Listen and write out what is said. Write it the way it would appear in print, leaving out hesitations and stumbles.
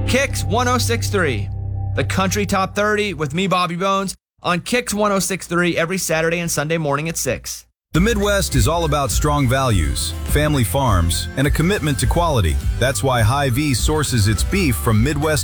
Kicks 1063, the Country Top 30 with me, Bobby Bones, on Kicks 1063 every Saturday and Sunday morning at 6. The Midwest is all about strong values, family farms, and a commitment to quality. That's why Hy-Vee sources its beef from Midwest